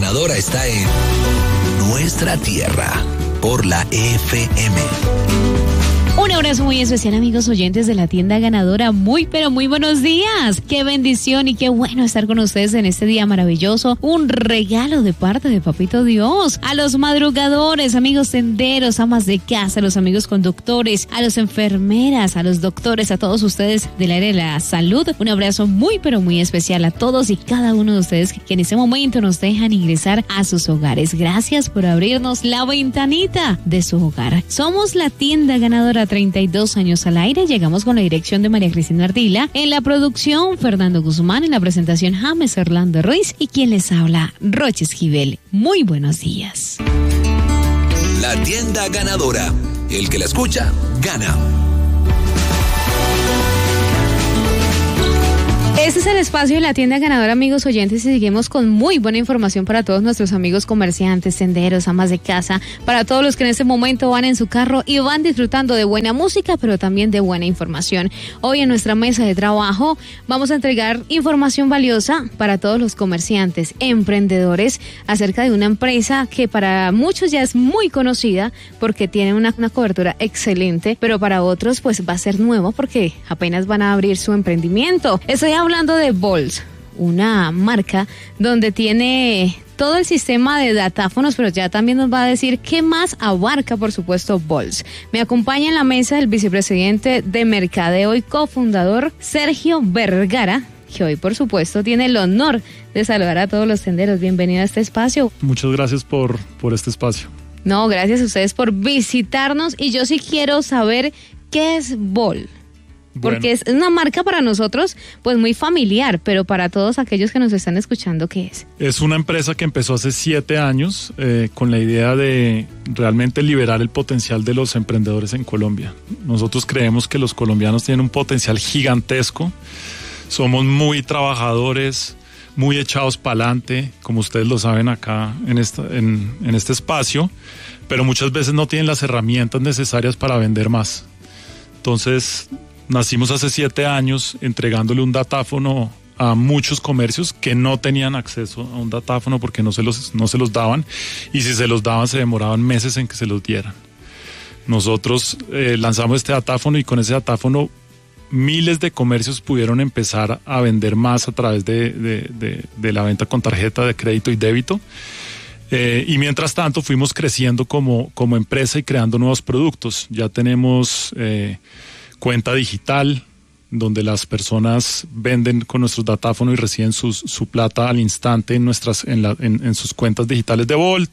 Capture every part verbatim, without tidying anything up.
ganadora está en nuestra tierra por la F M. Un abrazo muy especial, amigos oyentes de la tienda ganadora. Muy, pero muy buenos días. Qué bendición y qué bueno estar con ustedes en este día maravilloso. Un regalo de parte de Papito Dios. A los madrugadores, amigos senderos, amas de casa, a los amigos conductores, a las enfermeras, a los doctores, a todos ustedes del área de la salud. Un abrazo muy, pero muy especial a todos y cada uno de ustedes que en este momento nos dejan ingresar a sus hogares. Gracias por abrirnos la ventanita de su hogar. Somos la tienda ganadora. treinta y dos años al aire. Llegamos con la dirección de María Cristina Ardila, en la producción Fernando Guzmán, en la presentación James Orlando Ruiz y quien les habla Roche Esquivel. Muy buenos días. La tienda ganadora. El que la escucha, gana. Este es el espacio de la tienda ganadora, amigos oyentes, y seguimos con muy buena información para todos nuestros amigos comerciantes, senderos, amas de casa, para todos los que en este momento van en su carro y van disfrutando de buena música, pero también de buena información. Hoy en nuestra mesa de trabajo vamos a entregar información valiosa para todos los comerciantes, emprendedores, acerca de una empresa que para muchos ya es muy conocida porque tiene una, una cobertura excelente, pero para otros pues va a ser nuevo porque apenas van a abrir su emprendimiento. Estoy hablando Hablando de Bols, una marca donde tiene todo el sistema de datáfonos, pero ya también nos va a decir qué más abarca, por supuesto, Bols. Me acompaña en la mesa el vicepresidente de Mercadeo y cofundador Sergio Vergara, que hoy, por supuesto, tiene el honor de saludar a todos los senderos. Bienvenido a este espacio. Muchas gracias por, por este espacio. No, gracias a ustedes por visitarnos y yo sí quiero saber qué es Bol. Porque bueno, es una marca para nosotros pues muy familiar, pero para todos aquellos que nos están escuchando, ¿qué es? Es una empresa que empezó hace siete años eh, con la idea de realmente liberar el potencial de los emprendedores en Colombia. Nosotros creemos que los colombianos tienen un potencial gigantesco, somos muy trabajadores, muy echados para adelante, como ustedes lo saben acá en, esta, en, en este espacio, pero muchas veces no tienen las herramientas necesarias para vender más. Entonces, nacimos hace siete años entregándole un datáfono a muchos comercios que no tenían acceso a un datáfono porque no se los, no se los daban, y si se los daban se demoraban meses en que se los dieran. Nosotros eh, lanzamos este datáfono y con ese datáfono miles de comercios pudieron empezar a vender más a través de, de, de, de la venta con tarjeta de crédito y débito. Eh, y mientras tanto fuimos creciendo como, como empresa y creando nuevos productos. Ya tenemos Eh, cuenta digital, donde las personas venden con nuestros datáfonos y reciben sus, su plata al instante en, nuestras, en, la, en, en sus cuentas digitales de Bolt.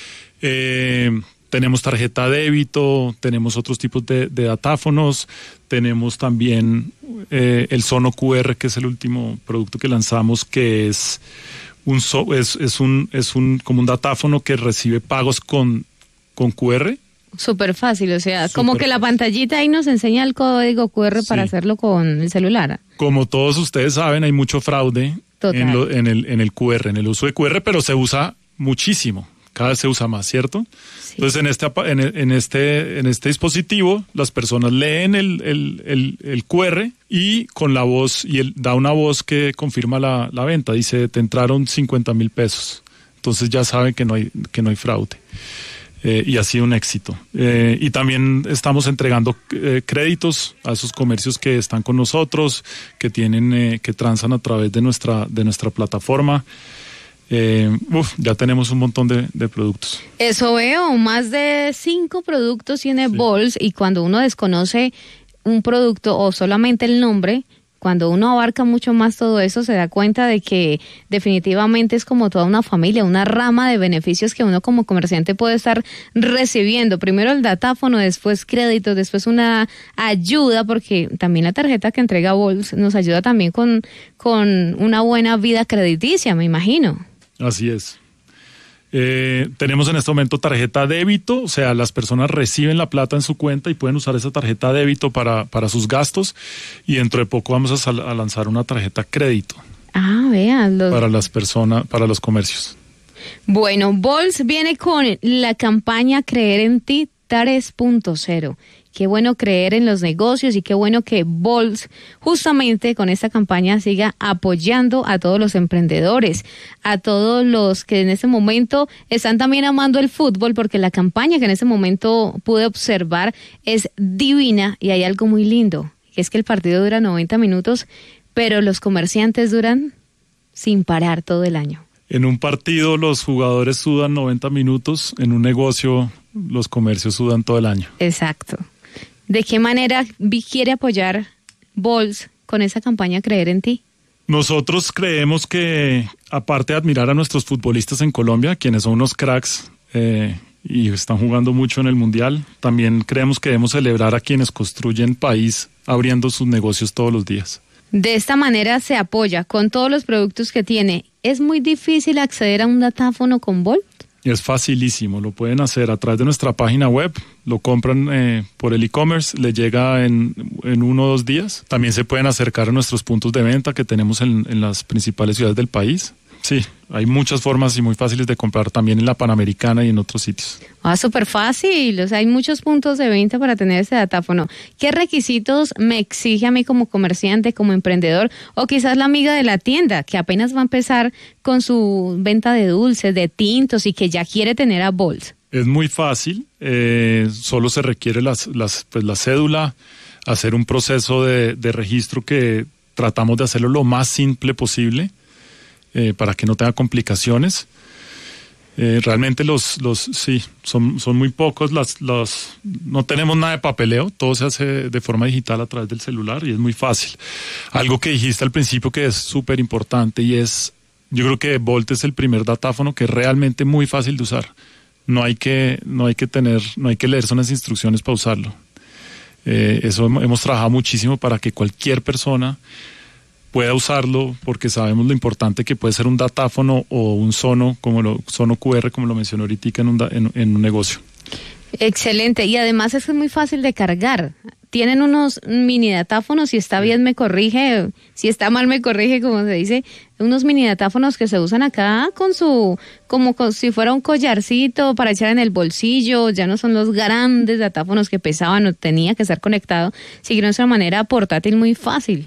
Eh, tenemos tarjeta débito, tenemos otros tipos de, de datáfonos, tenemos también eh, el Sono Q R, que es el último producto que lanzamos, que es un, so, es, es un, es un, como un datáfono que recibe pagos con, con Q R. Súper fácil, o sea, Super como que la pantallita ahí nos enseña el código Q R para sí. hacerlo con el celular. Como todos ustedes saben, hay mucho fraude en, lo, en, el, en el Q R, en el uso de Q R, pero se usa muchísimo, cada vez se usa más, ¿cierto? Sí. Entonces, en este, en, en, este, en este dispositivo, las personas leen el, el, el, el Q R y con la voz, y él da una voz que confirma la, la venta, dice, te entraron cincuenta mil pesos. Entonces ya saben que no hay, que no hay fraude. Eh, y ha sido un éxito. Eh, y también estamos entregando eh, créditos a esos comercios que están con nosotros, que tienen, eh, que transan a través de nuestra, de nuestra plataforma. Eh, uf, ya tenemos un montón de, de productos. Eso veo, más de cinco productos tiene sí. Bols, y cuando uno desconoce un producto o solamente el nombre, cuando uno abarca mucho más todo eso, se da cuenta de que definitivamente es como toda una familia, una rama de beneficios que uno como comerciante puede estar recibiendo. Primero el datáfono, después crédito, después una ayuda, porque también la tarjeta que entrega Bols nos ayuda también con, con una buena vida crediticia, me imagino. Así es. Eh, tenemos en este momento tarjeta débito, o sea, las personas reciben la plata en su cuenta y pueden usar esa tarjeta débito para, para sus gastos, y dentro de poco vamos a, sal, a lanzar una tarjeta crédito. Ah, vean. Los... Para las personas, para los comercios. Bueno, Bols viene con la campaña Creer en Ti tres punto cero. Qué bueno creer en los negocios y qué bueno que Bols justamente con esta campaña siga apoyando a todos los emprendedores, a todos los que en este momento están también amando el fútbol, porque la campaña que en este momento pude observar es divina y hay algo muy lindo, que es que el partido dura noventa minutos, pero los comerciantes duran sin parar todo el año. En un partido los jugadores sudan noventa minutos, en un negocio los comercios sudan todo el año. Exacto. ¿De qué manera quiere apoyar Bols con esa campaña Creer en Ti? Nosotros creemos que, aparte de admirar a nuestros futbolistas en Colombia, quienes son unos cracks eh, y están jugando mucho en el Mundial, también creemos que debemos celebrar a quienes construyen país abriendo sus negocios todos los días. De esta manera se apoya con todos los productos que tiene. ¿Es muy difícil acceder a un datáfono con Bolt? Es facilísimo, lo pueden hacer a través de nuestra página web, lo compran eh, por el e-commerce, le llega en, en uno o dos días. También se pueden acercar a nuestros puntos de venta que tenemos en, en las principales ciudades del país. Sí, hay muchas formas y muy fáciles de comprar también en la Panamericana y en otros sitios. Ah, súper fácil, o sea, hay muchos puntos de venta para tener este datáfono. ¿Qué requisitos me exige a mí como comerciante, como emprendedor, o quizás la amiga de la tienda que apenas va a empezar con su venta de dulces, de tintos y que ya quiere tener a Bols? Es muy fácil, eh, solo se requiere las, las, pues, la cédula, hacer un proceso de, de registro que tratamos de hacerlo lo más simple posible. Eh, para que no tenga complicaciones. Eh, realmente los, los sí, son, son muy pocos, las, las, no tenemos nada de papeleo, todo se hace de forma digital a través del celular y es muy fácil. Algo que dijiste al principio que es súper importante y es, yo creo que Bolt es el primer datáfono que es realmente muy fácil de usar. No hay que, no hay que tener, no hay que leerse unas instrucciones para usarlo. Eh, eso hemos trabajado muchísimo para que cualquier persona pueda usarlo, porque sabemos lo importante que puede ser un datáfono o un sono, como lo, sono cu erre, como lo mencionó ahorita en un, en, en un negocio. Excelente, y además es que es muy fácil de cargar. Tienen unos mini datáfonos, si está bien me corrige, si está mal me corrige, como se dice, unos mini datáfonos que se usan acá con su, como con, si fuera un collarcito para echar en el bolsillo, ya no son los grandes datáfonos que pesaban o tenía que estar conectado, sino de una manera portátil muy fácil.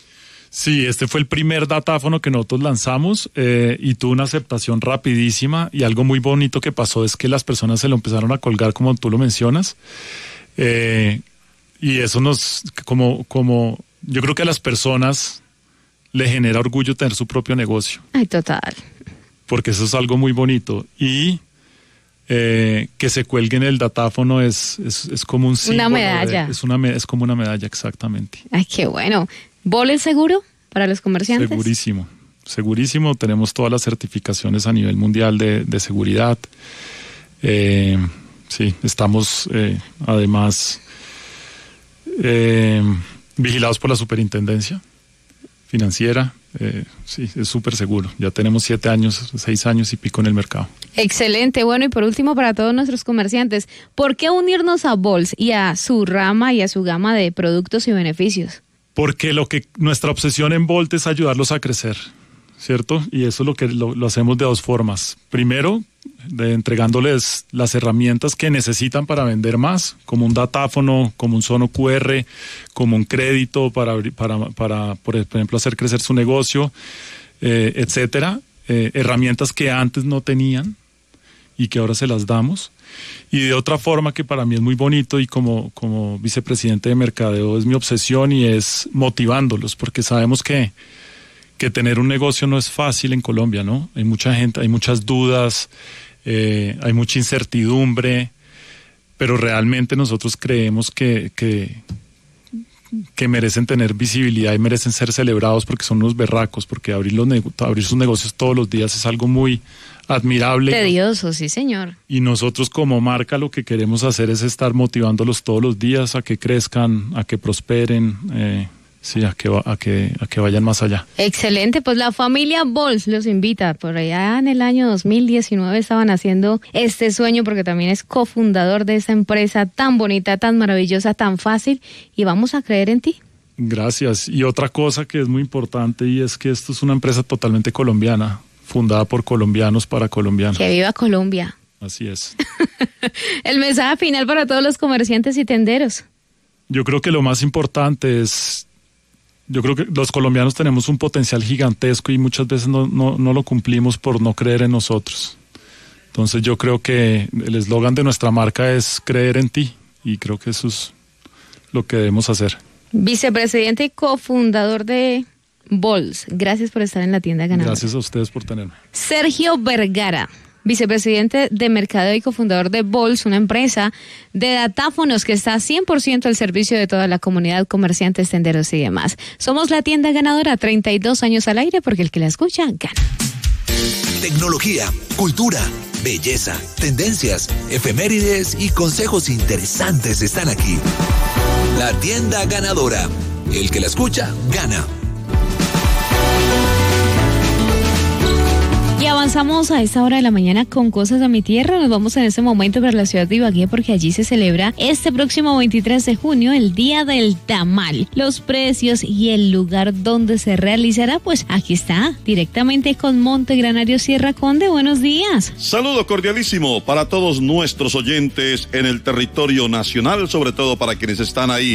Sí, este fue el primer datáfono que nosotros lanzamos eh, y tuvo una aceptación rapidísima, y algo muy bonito que pasó es que las personas se lo empezaron a colgar como tú lo mencionas, eh, y eso nos, como, como, yo creo que a las personas le genera orgullo tener su propio negocio. Ay, total. Porque eso es algo muy bonito, y eh, que se cuelgue en el datáfono es, es, es como un símbolo. Una medalla. De, es, una, es como una medalla, exactamente. Ay, qué bueno. ¿Bolt es seguro para los comerciantes? Segurísimo, segurísimo. Tenemos todas las certificaciones a nivel mundial de, de seguridad. Eh, sí, estamos eh, además eh, vigilados por la Superintendencia Financiera. Eh, sí, es súper seguro. Ya tenemos siete años, seis años y pico en el mercado. Excelente. Bueno, y por último, para todos nuestros comerciantes, ¿por qué unirnos a Bols y a su rama y a su gama de productos y beneficios? Porque lo que nuestra obsesión en Bolt es ayudarlos a crecer, ¿cierto? Y eso es lo que lo, lo hacemos de dos formas. Primero, de entregándoles las herramientas que necesitan para vender más, como un datáfono, como un sono cu erre, como un crédito para, para, para por ejemplo, hacer crecer su negocio, eh, etcétera. Eh, herramientas que antes no tenían y que ahora se las damos. Y de otra forma que para mí es muy bonito, y como, como vicepresidente de mercadeo es mi obsesión, y es motivándolos, porque sabemos que, que tener un negocio no es fácil en Colombia, ¿no? Hay mucha gente, hay muchas dudas, eh, hay mucha incertidumbre, pero realmente nosotros creemos que, que, que merecen tener visibilidad y merecen ser celebrados porque son unos berracos, porque abrir, los abrir sus negocios todos los días es algo muy admirable. Tedioso, sí señor. Y nosotros como marca lo que queremos hacer es estar motivándolos todos los días a que crezcan, a que prosperen, eh, sí, a que, a, que, a que vayan más allá. Excelente, pues la familia Bols los invita. Por allá en el año dos mil diecinueve estaban haciendo este sueño, porque también es cofundador de esta empresa tan bonita, tan maravillosa, tan fácil, y vamos a creer en ti. Gracias. Y otra cosa que es muy importante, y es que esto es una empresa totalmente colombiana, fundada por colombianos para colombianos. ¡Que viva Colombia! Así es. El mensaje final para todos los comerciantes y tenderos. Yo creo que lo más importante es, yo creo que los colombianos tenemos un potencial gigantesco y muchas veces no, no, no lo cumplimos por no creer en nosotros. Entonces yo creo que el eslogan de nuestra marca es creer en ti y creo que eso es lo que debemos hacer. Vicepresidente y cofundador de Bols, gracias por estar en la tienda ganadora. Gracias a ustedes por tenerme. Sergio Vergara, vicepresidente de mercadeo y cofundador de Bols, una empresa de datáfonos que está cien por ciento al servicio de toda la comunidad, comerciantes, tenderos y demás. Somos la tienda ganadora, treinta y dos años al aire, porque el que la escucha, gana. Tecnología, cultura, belleza, tendencias, efemérides y consejos interesantes están aquí. La tienda ganadora. El que la escucha, gana. Y avanzamos a esta hora de la mañana con cosas de mi tierra. Nos vamos en este momento para la ciudad de Ibagué porque allí se celebra este próximo veintitrés de junio el Día del Tamal. Los precios y el lugar donde se realizará, pues aquí está, directamente con Monte Granario Sierra Conde. Buenos días. Saludo cordialísimo para todos nuestros oyentes en el territorio nacional, sobre todo para quienes están ahí